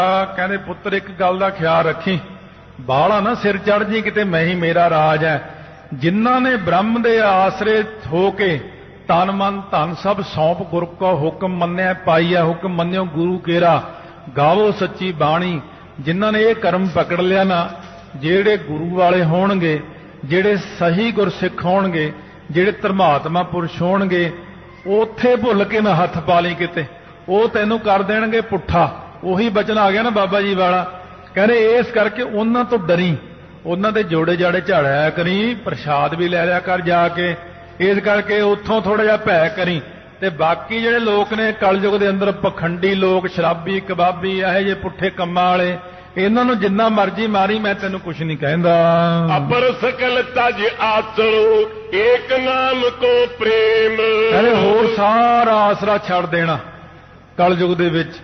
ਕਹਿੰਦੇ ਪੁੱਤਰ ਇੱਕ ਗੱਲ ਦਾ ਖਿਆਲ ਰੱਖੀ, ਬਾਹਲਾ ਨਾ ਸਿਰ ਚੜ ਜੀ ਕਿਤੇ ਮੈਂ ਹੀ ਮੇਰਾ ਰਾਜ ਹੈ। ਜਿਨ੍ਹਾਂ ਨੇ ਬ੍ਰਹਮ ਦੇ ਆਸਰੇ ਹੋ ਕੇ ਤਨ ਮਨ ਧਨ ਸਭ ਸੌਂਪ ਗੁਰ ਕੋ ਹੁਕਮ ਮੰਨਿਆ ਪਾਈਆ ਹੁਕਮ ਮੰਨਿਓ ਗੁਰੂ ਕੇਰਾ ਗਾਵੋ ਸੱਚੀ ਬਾਣੀ। ਜਿਨ੍ਹਾਂ ਨੇ ਇਹ ਕਰਮ ਪਕੜ ਲਿਆ ਨਾ, ਜਿਹੜੇ ਗੁਰੂ ਵਾਲੇ ਹੋਣਗੇ, ਜਿਹੜੇ ਸਹੀ ਗੁਰਸਿੱਖ ਹੋਣਗੇ, ਜਿਹੜੇ ਧਰਮਾਤਮਾ ਪੁਰਸ਼ ਹੋਣਗੇ, ਉੱਥੇ ਭੁੱਲ ਕੇ ਨਾ ਹੱਥ ਪਾ ਲਈ ਕਿਤੇ, ਉਹ ਤੈਨੂੰ ਕਰ ਦੇਣਗੇ ਪੁੱਠਾ। ਉਹੀ ਬਚਨ ਆ ਗਿਆ ਨਾ ਬਾਬਾ ਜੀ ਵਾਲਾ, ਕਹਿੰਦੇ ਇਸ ਕਰਕੇ ਉਹਨਾਂ ਤੋਂ ਡਰੀ, ਉਹਨਾਂ ਦੇ ਜੋੜੇ ਜਾੜੇ ਝਾੜਿਆ ਕਰੀ, ਪ੍ਰਸ਼ਾਦ ਵੀ ਲੈ ਲਿਆ ਕਰ ਜਾ ਕੇ, ਇਸ ਕਰਕੇ ਉੱਥੋਂ ਥੋੜਾ ਜਿਹਾ ਭੈ ਕਰੀ। ਤੇ ਬਾਕੀ ਜਿਹੜੇ ਲੋਕ ਨੇ ਕਲਯੁਗ ਦੇ ਅੰਦਰ ਪਖੰਡੀ ਲੋਕ, ਸ਼ਰਾਬੀ ਕਬਾਬੀ, ਇਹੋ ਜਿਹੇ ਪੁੱਠੇ ਕੰਮਾਂ ਵਾਲੇ, ਇਹਨਾਂ ਨੂੰ ਜਿੰਨਾ ਮਰਜ਼ੀ ਮਾਰੀ, ਮੈਂ ਤੈਨੂੰ ਕੁਛ ਨਹੀਂ ਕਹਿੰਦਾ। ਅਪਰ ਸਕਲ ਤਜ ਆਸਰੋ ਏਕ ਨਾਮ ਕੋ ਪ੍ਰੇਮ। ਕਹਿੰਦੇ ਹੋਰ ਸਾਰਾ ਆਸਰਾ ਛੱਡ ਦੇਣਾ ਕਲਯੁਗ ਦੇ ਵਿੱਚ।